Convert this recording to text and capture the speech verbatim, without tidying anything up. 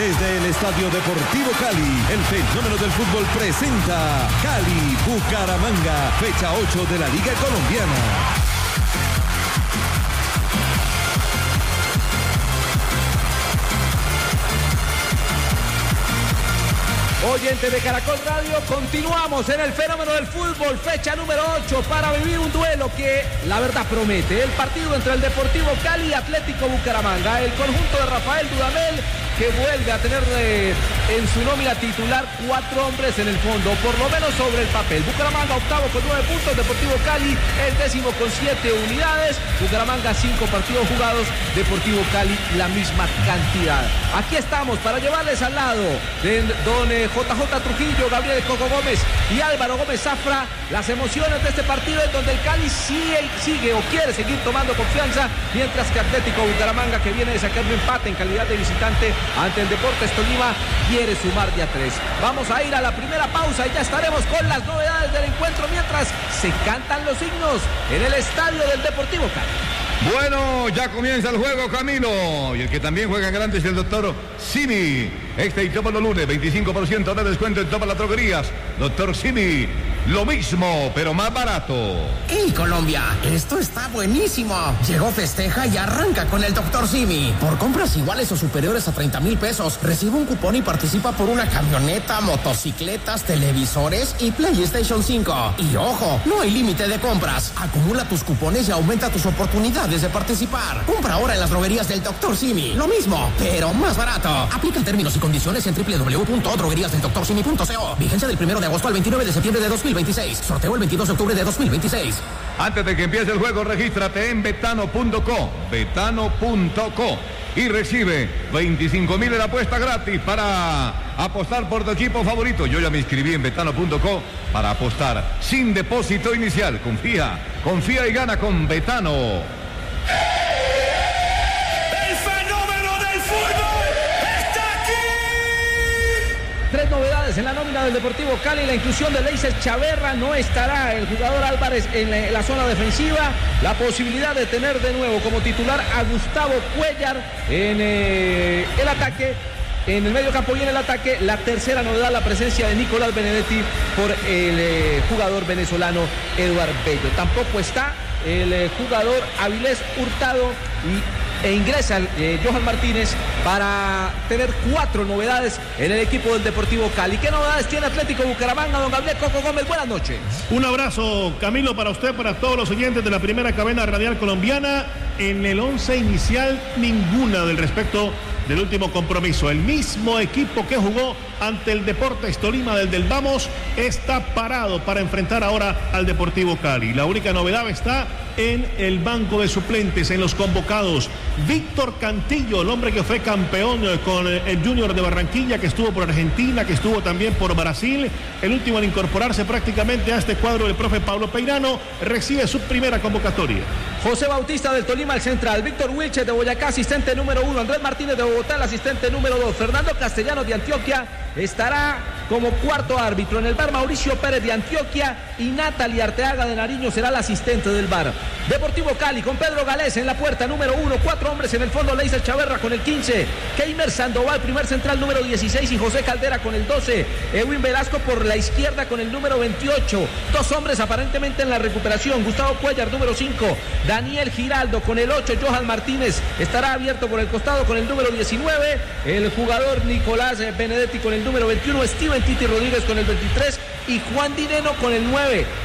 Desde el Estadio Deportivo Cali, el fenómeno del fútbol presenta Cali Bucaramanga, fecha ocho de la Liga Colombiana. Oyentes de Caracol Radio, continuamos en el fenómeno del fútbol, fecha número ocho, para vivir un duelo que la verdad promete. El partido entre el Deportivo Cali y Atlético Bucaramanga. El conjunto de Rafael Dudamel, que vuelve a tener de, en su nómina titular cuatro hombres en el fondo, por lo menos sobre el papel. Bucaramanga octavo con nueve puntos, Deportivo Cali el décimo con siete unidades. Bucaramanga cinco partidos jugados, Deportivo Cali la misma cantidad. Aquí estamos para llevarles al lado de don eh, J J Trujillo, Gabriel Coco Gómez y Álvaro Gómez Zafra, las emociones de este partido en donde el Cali sigue, sigue o quiere seguir tomando confianza, mientras que Atlético Bucaramanga, que viene de sacar un empate en calidad de visitante ante el Deportes Tolima, quiere sumar de a tres. Vamos a ir a la primera pausa y ya estaremos con las novedades del encuentro mientras se cantan los himnos en el estadio del Deportivo Cali. Bueno, ya comienza el juego, Camilo. Y el que también juega en grande es el doctor Simi. Este y todos los lunes, veinticinco por ciento de descuento en todas las droguerías. Doctor Simi, lo mismo, pero más barato. ¡Ey, Colombia! Esto está buenísimo. Llegó Festeja y arranca con el doctor Simi. Por compras iguales o superiores a treinta mil pesos, recibe un cupón y participa por una camioneta, motocicletas, televisores y PlayStation cinco. Y ojo, no hay límite de compras. Acumula tus cupones y aumenta tus oportunidades de participar. Compra ahora en las droguerías del doctor Simi. Lo mismo, pero más barato. Aplican términos y condiciones en doble u doble u doble u punto droguerías del doctor simi punto co. Vigencia del primero de agosto al veintinueve de septiembre de dos mil veintiséis. Sorteo el veintidós de octubre de dos mil veintiséis. Antes de que empiece el juego, regístrate en betano punto co, betano punto co, y recibe veinticinco mil en apuesta gratis para apostar por tu equipo favorito. Yo ya me inscribí en betano punto co para apostar sin depósito inicial. Confía, confía y gana con Betano. Tres novedades en la nómina del Deportivo Cali. La inclusión de Leiser Chaverra, no estará el jugador Álvarez en la, en la zona defensiva. La posibilidad de tener de nuevo como titular a Gustavo Cuellar en eh, el ataque. En el medio campo y en el ataque, la tercera novedad, la presencia de Nicolás Benedetti por el eh, jugador venezolano Eduard Bello. Tampoco está el eh, jugador Avilés Hurtado y e ingresa eh, Johan Martínez para tener cuatro novedades en el equipo del Deportivo Cali. ¿Qué novedades tiene Atlético Bucaramanga, don Gabriel Coco Gómez? Buenas noches. Un abrazo, Camilo, para usted, para todos los oyentes de la primera cadena radial colombiana. En el once inicial, ninguna del respecto del último compromiso. El mismo equipo que jugó ante el Deportes Tolima del del Vamos está parado para enfrentar ahora al Deportivo Cali. La única novedad está en el banco de suplentes, en los convocados. Víctor Cantillo, el hombre que fue campeón con el Junior de Barranquilla, que estuvo por Argentina, que estuvo también por Brasil. El último en incorporarse prácticamente a este cuadro del profe Pablo Peirano, recibe su primera convocatoria. José Bautista del Tolima, al central. Víctor Wilches de Boyacá, asistente número uno. Andrés Martínez de Bogotá, el asistente número dos. Fernando Castellanos de Antioquia estará como cuarto árbitro. En el V A R, Mauricio Pérez de Antioquia y Natalie Arteaga de Nariño será el asistente del V A R. Deportivo Cali con Pedro Galés en la puerta número uno, cuatro hombres en el fondo, Leiser Chaverra con el quince, Keimer Sandoval, primer central número dieciséis, y José Caldera con el doce, Edwin Velasco por la izquierda con el número veintiocho, dos hombres aparentemente en la recuperación, Gustavo Cuellar número cinco, Daniel Giraldo con el ocho, Johan Martínez estará abierto por el costado con el número diecinueve, el jugador Nicolás Benedetti con el número veintiuno, Steven Titi Rodríguez con el veintitrés y Juan Dineno con el nueve.